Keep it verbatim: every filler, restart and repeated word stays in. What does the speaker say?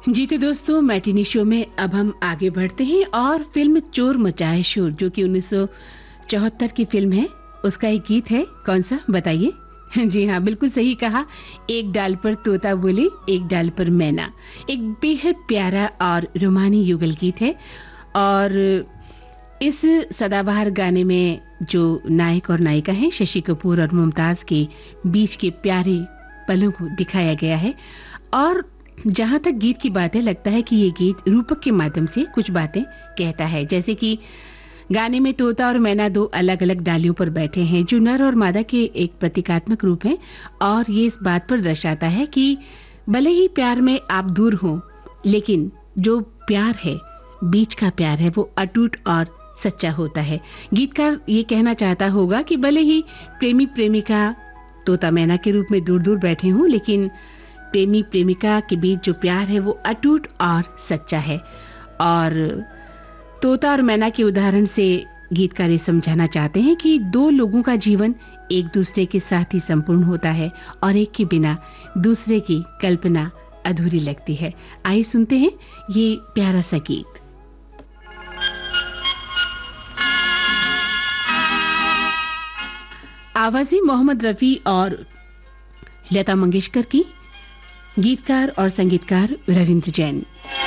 जी तो दोस्तों, matinee show में अब हम आगे बढ़ते हैं और फिल्म चोर मचाए शोर, जो कि उन्नीस सौ चौहत्तर की फिल्म है, उसका एक गीत है। कौन सा बताइए? जी हाँ, बिल्कुल सही कहा। एक डाल पर तोता बोले, एक डाल पर मैना। एक बेहद प्यारा और रोमानी युगल गीत है। और इस सदाबहार गाने में जो नायक और नायिका हैं, शशि कपूर और मुमताज के बीच के प्यारे पलों को दिखाया गया है। और जहां तक गीत की बात है, लगता है कि ये गीत रूपक के माध्यम से कुछ बातें कहता है। जैसे कि गाने में तोता और मैना दो अलग अलग डालियों पर बैठे हैं, जो नर और मादा के एक प्रतीकात्मक रूप हैं। और ये इस बात पर दर्शाता है कि भले ही प्यार में आप दूर हो, लेकिन जो प्यार है, बीच का प्यार है, वो अटूट और सच्चा होता है। गीतकार ये कहना चाहता होगा कि भले ही प्रेमी प्रेमिका तोता मैना के रूप में दूर दूर बैठे हों, लेकिन प्रेमी प्रेमिका के बीच जो प्यार है वो अटूट और सच्चा है। और तोता और मैना के उदाहरण से गीतकार ये समझाना चाहते हैं कि दो लोगों का जीवन एक दूसरे के साथ ही संपूर्ण होता है और एक के बिना दूसरे की कल्पना अधूरी लगती है। आइए सुनते हैं ये प्यारा सा गीत। आवाज़ें मोहम्मद रफी और लता मंगेशकर की, गीतकार और संगीतकार रविंद्र जैन।